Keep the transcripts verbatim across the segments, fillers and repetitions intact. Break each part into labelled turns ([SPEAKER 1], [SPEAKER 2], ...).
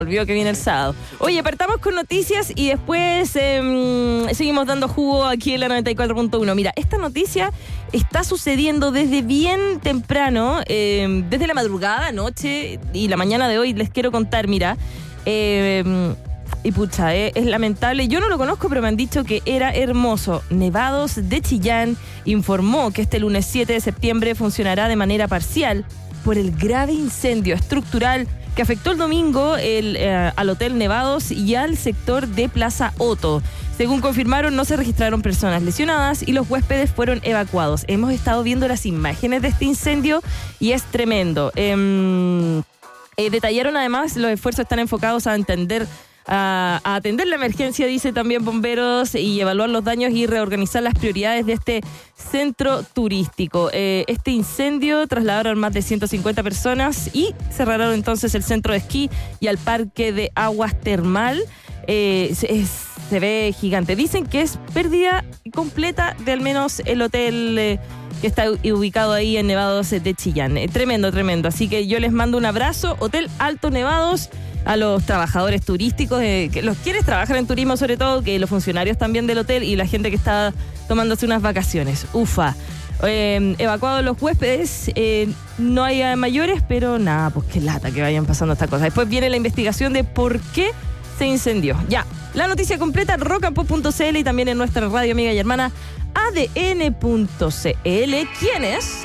[SPEAKER 1] Olvidó que viene el sábado. Oye, partamos con noticias y después eh, seguimos dando jugo aquí en la noventa y cuatro punto uno. Mira, esta noticia está sucediendo desde bien temprano, eh, desde la madrugada, anoche y la mañana de hoy. Les quiero contar, mira, eh, y pucha, eh, es lamentable. Yo no lo conozco, pero me han dicho que era hermoso. Nevados de Chillán informó que este lunes siete de septiembre funcionará de manera parcial por el grave incendio estructural que afectó el domingo el, eh, al Hotel Nevados y al sector de Plaza Otto. Según confirmaron, no se registraron personas lesionadas y los huéspedes fueron evacuados. Hemos estado viendo las imágenes de este incendio y es tremendo. Eh, eh, detallaron además, los esfuerzos están enfocados a entender A, a atender la emergencia, dice también bomberos, y evaluar los daños y reorganizar las prioridades de este centro turístico. Eh, este incendio trasladaron más de ciento cincuenta personas y cerraron entonces el centro de esquí y al parque de aguas termal. Eh, es, se ve gigante. Dicen que es pérdida completa de al menos el hotel eh, que está ubicado ahí en Nevados de Chillán. Eh, tremendo, tremendo. Así que yo les mando un abrazo. Hotel Alto Nevados, a los trabajadores turísticos, eh, que los quienes trabajan en turismo sobre todo, que los funcionarios también del hotel y la gente que está tomándose unas vacaciones. Ufa. Eh, evacuados los huéspedes, eh, no hay mayores, pero nada, pues qué lata que vayan pasando estas cosas. Después viene la investigación de por qué se incendió. Ya, la noticia completa en rock and pop punto c l y también en nuestra radio amiga y hermana A D N punto c l. ¿Quién es?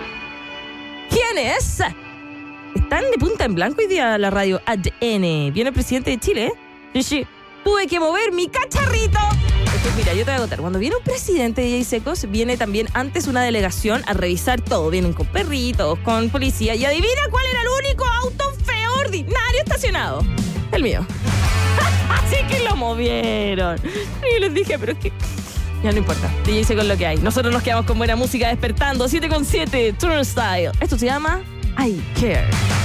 [SPEAKER 1] ¿Quién es? Están de punta en blanco hoy día la radio A D N. Viene el presidente de Chile, ¿eh? Sí, sí. Tuve que mover mi cacharrito. Entonces, mira, yo te voy a contar. Cuando viene un presidente de D J Secos, viene también antes una delegación a revisar todo. Vienen con perritos, con policía. Y adivina cuál era el único auto feo ordinario estacionado. El mío. Así que lo movieron. Y les dije, pero es que ya no importa. D J Secos es lo que hay. Nosotros nos quedamos con buena música despertando. siete con siete, Turnstile. Esto se llama I Care.